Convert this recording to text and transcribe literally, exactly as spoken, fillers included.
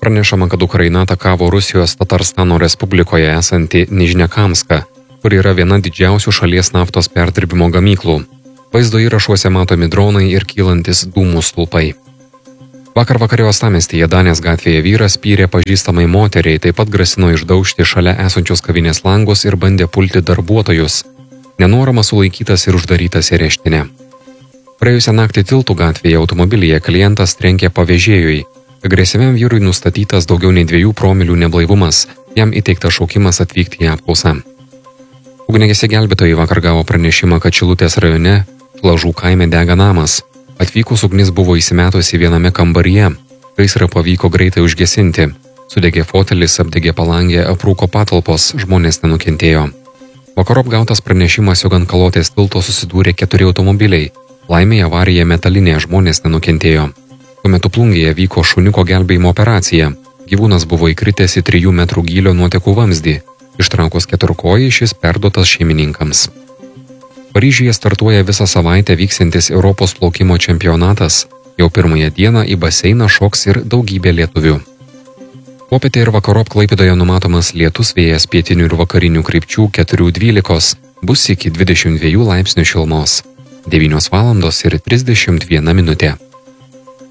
Pranešama, kad Ukraina atakavo Rusijos Tatarstano Respublikoje esantį Nižnekamską, kur yra viena didžiausių šalies naftos perdirbimo gamyklų. Vaizdo įrašuose matomi dronai ir kylantis dūmų stulpai. Vakar vakare Uostamiestyje Danės gatvėje vyras spyrė pažįstamai moteriai, taip pat grasino išdaužti šalia esančius kavinės langus ir bandė pulti darbuotojus. Nenoramas sulaikytas ir uždarytas į areštinę. Praėjusią naktį Tiltų gatvėje automobilyje klientas trenkė pavėžėjui. Agresyviam vyrui nustatytas daugiau nei dviejų promilių neblaivumas, jam įteiktas šaukimas atvykti į apklausą. Ugniagesiai gelbėtojai vakar gavo pranešimą, kad Šilutės rajone Lažų kaime dega namas. Atvykus ugnis buvo įsimetusi viename kambaryje. Gaisrą pavyko greitai užgesinti. Sudegė fotelis, apdegė palangė, aprūko patalpos, žmonės nenukentėjo. Vakarop gautas pranešimas, jog ant Kalotės tilto susidūrė keturi automobiliai. Laimėje avarija metalinė, žmonės nenukentėjo. Tuo metu Plungėje vyko šuniuko gelbėjimo operacija. Gyvūnas buvo įkritęs į trijų metrų gylio nuotekų vamzdį. Ištraukus keturkojį šis perduotas šeimininkams. Paryžiuje startuoja visą savaitę vyksiantis Europos plaukimo čempionatas. Jau pirmąją dieną į baseiną šoks ir daugybė lietuvių. Popietę ir vakarop Klaipėdoje numatomas lietus, vėjas pietinių ir vakarinių krypčių keturių dvylikos, bus iki dvidešimt dviejų laipsnių šilumos. devynios valandos ir trisdešimt viena minutė.